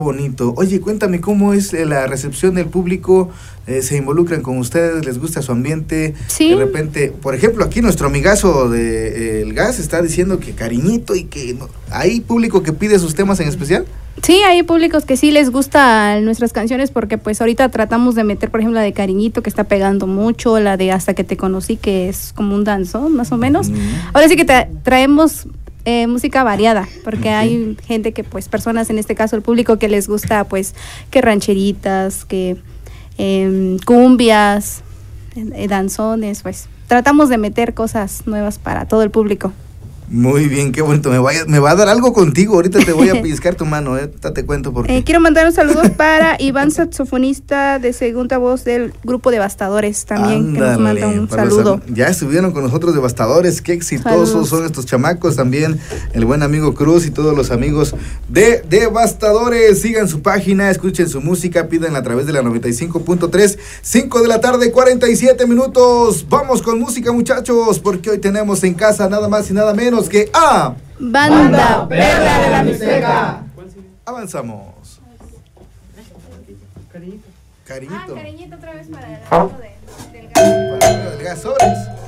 Bonito. Oye, cuéntame cómo es la recepción del público, se involucran con ustedes, les gusta su ambiente. Sí. De repente, por ejemplo, aquí nuestro amigazo de El Gas está diciendo que cariñito y que hay público que pide sus temas en especial. Sí, hay públicos que sí les gustan nuestras canciones porque pues ahorita tratamos de meter, por ejemplo, la de Cariñito, que está pegando mucho, la de Hasta que te conocí, que es como un danzón, más o menos. Ahora sí que traemos música variada, porque hay gente que, pues, personas, en este caso el público, que les gusta, pues, que rancheritas, que cumbias, danzones, pues, tratamos de meter cosas nuevas para todo el público. Muy bien, qué bonito. Me va a dar algo contigo. Ahorita te voy a pellizcar tu mano, te cuento por qué. Quiero mandar un saludo para Iván, saxofonista de segunda voz del grupo Devastadores, también. Ándale, que nos manda un saludo. Ya estuvieron con nosotros Devastadores, qué exitosos Saludos. son estos chamacos. También el buen amigo Cruz y todos los amigos de Devastadores. Sigan su página, escuchen su música, pídanla a través de la 95.3, 5 de la tarde, 47 minutos. Vamos con música, muchachos, porque hoy tenemos en casa nada más y nada menos que a Banda Perla de la Mixteca. Avanzamos. Cariñito. Cariñito otra vez para el Para el gas, sobres.